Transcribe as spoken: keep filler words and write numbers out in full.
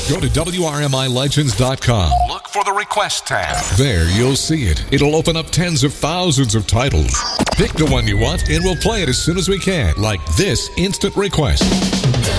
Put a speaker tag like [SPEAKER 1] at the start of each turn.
[SPEAKER 1] Go to W R M I Legends dot com. Look for the Request tab. There, you'll see it. It'll open up tens of thousands of titles. Pick the one you want, and we'll play it as soon as we can, like this instant request.